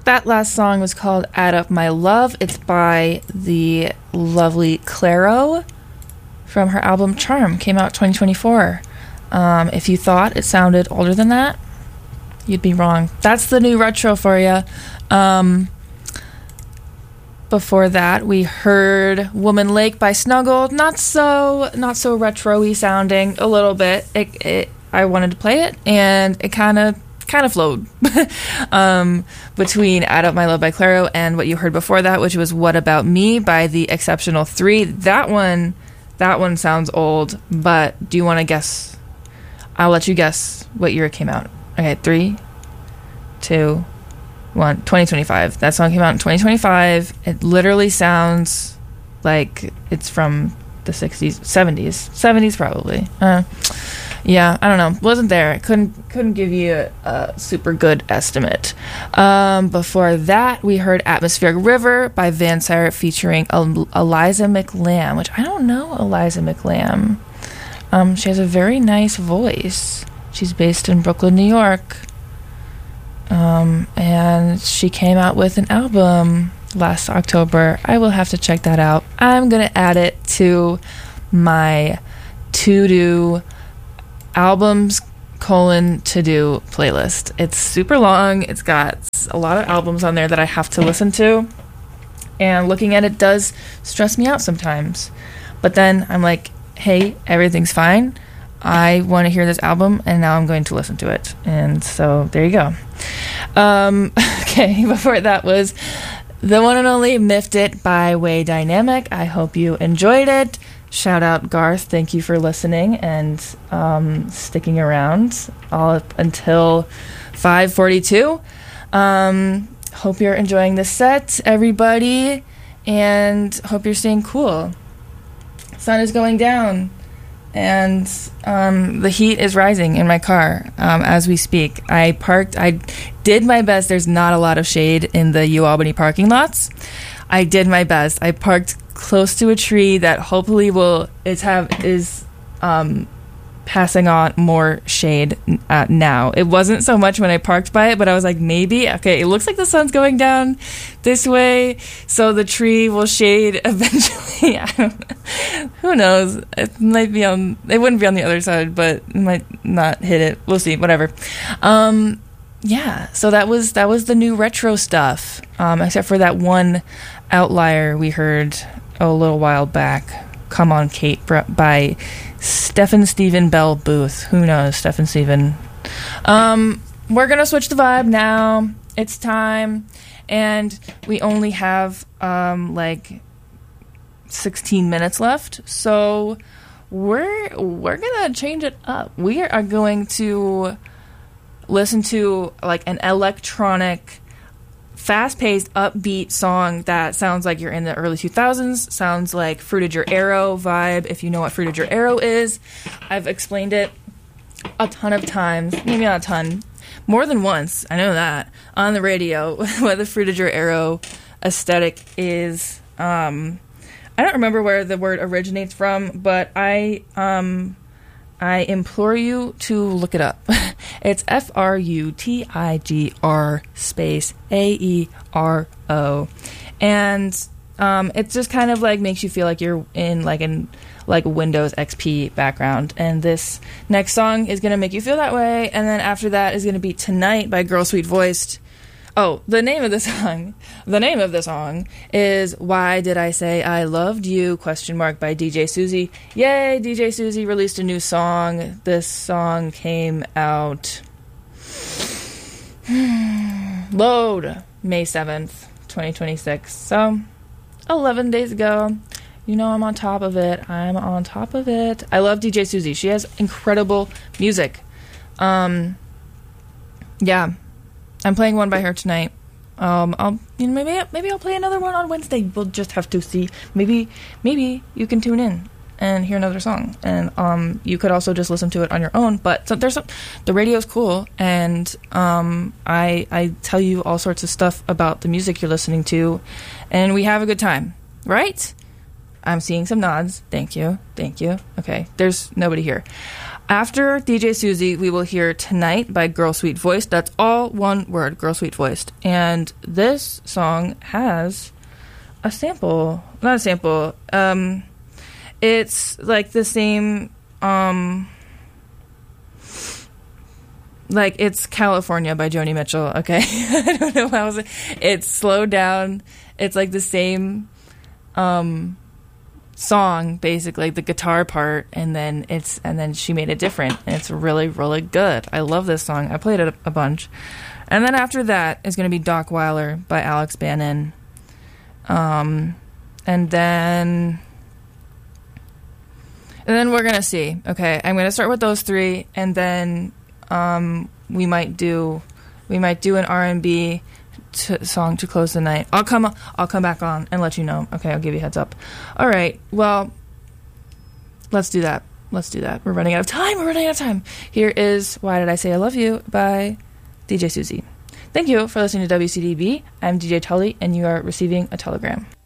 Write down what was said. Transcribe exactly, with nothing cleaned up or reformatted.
that last song was called Add Up My Love. It's by the lovely Clairo from her album Charm. Came out twenty twenty-four. Um, if you thought it sounded older than that, you'd be wrong. That's the new retro for you. Um, before that, we heard Woman Lake by Snuggle. Not so, not so retro-y sounding. A little bit. It, it, I wanted to play it, and it kind of, kind of flowed um, between "Add Up My Love" by Clairo and what you heard before that, which was "What About Me" by the Exceptional Three. That one, that one sounds old. But do you want to guess? I'll let you guess what year it came out. Okay, three, two. One, twenty twenty-five. That song came out in twenty twenty-five. It literally sounds like it's from the sixties, seventies, seventies probably. Uh, yeah, I don't know. Wasn't there. Couldn't couldn't give you a, a super good estimate. Um, before that, we heard "Atmospheric River" by Van Sire featuring El- Eliza McLamb, which I don't know Eliza McLamb. Um, she has a very nice voice. She's based in Brooklyn, New York. Um, and she came out with an album last October. I will have to check that out. I'm going to add it to my to-do albums colon to-do playlist. It's super long. It's got a lot of albums on there that I have to listen to. And looking at it does stress me out sometimes. But then I'm like, hey, everything's fine. I want to hear this album, and now I'm going to listen to it. And so there you go. Um, okay, before that was the one and only Miffed It by Way Dynamic. I hope you enjoyed it. Shout out Garth. Thank you for listening and um, sticking around all up until five forty-two. Um, hope you're enjoying the set, everybody, and hope you're staying cool. Sun is going down. And um, the heat is rising in my car um, as we speak. I parked, I did my best. There's not a lot of shade in the UAlbany parking lots. I did my best. I parked close to a tree that hopefully will is have is um, passing on more shade uh, now. It wasn't so much when I parked by it, but I was like, maybe, okay, it looks like the sun's going down this way, so the tree will shade eventually. I don't know. Who knows? It might be on, it wouldn't be on the other side, but it might not hit it. We'll see, whatever. Um, yeah, so that was, that was the new retro stuff, um, except for that one outlier we heard a little while back, Come On Kate, by Stephen Stephen Bell Booth. Who knows, Stephen Stephen. Um, we're gonna switch the vibe now. It's time, and we only have um, like sixteen minutes left, so we're we're gonna change it up. We are going to listen to like an electronic, fast-paced, upbeat song that sounds like you're in the early two thousands, sounds like Fruited Your Arrow vibe, if you know what Fruited Your Arrow is. I've explained it a ton of times, maybe not a ton, more than once, I know that, on the radio, what the Fruited Your Arrow aesthetic is. Um, I don't remember where the word originates from, but I... Um, I implore you to look it up. It's F R U T I G R space A E R O. And um, it just kind of like makes you feel like you're in like an like Windows X P background. And this next song is going to make you feel that way. And then after that is going to be Tonight by Girl Sweet Voiced. Oh, the name of the song, the name of the song is Why Did I Say I Loved You, question mark, by D J Susie. Yay, D J Susie released a new song. This song came out, load, May seventh, twenty twenty-six. So, eleven days ago. You know I'm on top of it. I'm on top of it. I love D J Susie. She has incredible music. Um, yeah. I'm playing one by her tonight. Um, I'll, you know, maybe maybe I'll play another one on Wednesday. We'll just have to see. Maybe maybe you can tune in and hear another song, and um, you could also just listen to it on your own. But so there's a, the radio's cool, and um, I I tell you all sorts of stuff about the music you're listening to, and we have a good time, right? I'm seeing some nods. Thank you, thank you. Okay, there's nobody here. After D J Susie, we will hear Tonight by Girl Sweet Voiced. That's all one word, Girl Sweet Voiced. And this song has a sample. Not a sample. Um, it's like the same... Um, like, it's California by Joni Mitchell, okay? I don't know how else... It's slowed down. It's like the same... Um... song, basically, the guitar part, and then it's and then she made it different, and it's really, really good. I love this song. I played it a, a bunch. And then after that is going to be Doc Weiler by Alex Bannon. Um, and then and then we're going to see. Okay, I'm going to start with those three, and then um, we might do we might do an R and B To, song to close the night. I'll come I'll come back on and let you know. Okay, I'll give you a heads up. All right, well, let's do that. Let's do that. We're running out of time. We're running out of time. Here is Why Did I Say I Love You by D J Susie. Thank you for listening to W C D B. I'm D J Tully, and you are receiving a telegram.